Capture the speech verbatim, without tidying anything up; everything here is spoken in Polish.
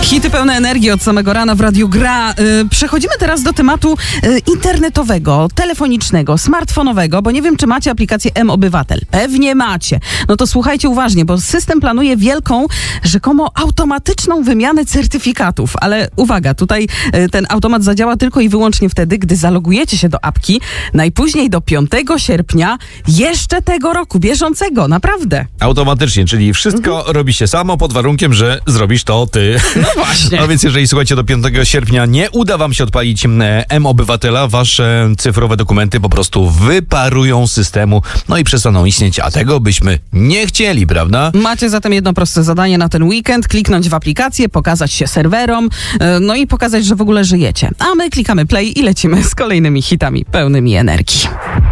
Hity pełne energii od samego rana w Radiu Gra. Yy, przechodzimy teraz do tematu yy, internetowego, telefonicznego, smartfonowego, bo nie wiem, czy macie aplikację M-Obywatel. Pewnie macie. No to słuchajcie uważnie, bo system planuje wielką, rzekomo automatyczną wymianę certyfikatów. Ale uwaga, tutaj yy, ten automat zadziała tylko i wyłącznie wtedy, gdy zalogujecie się do apki, najpóźniej do piątego sierpnia jeszcze tego roku, bieżącego, naprawdę. Automatycznie, czyli wszystko mhm. robi się samo pod warunkiem, że zrobisz to ty. No właśnie. No więc jeżeli, słuchajcie, do piątego sierpnia nie uda wam się odpalić M-Obywatela, wasze cyfrowe dokumenty po prostu wyparują z systemu, no i przestaną istnieć, a tego byśmy nie chcieli, prawda? Macie zatem jedno proste zadanie na ten weekend, kliknąć w aplikację, pokazać się serwerom, no i pokazać, że w ogóle żyjecie. A my klikamy play i lecimy z kolejnymi hitami pełnymi energii.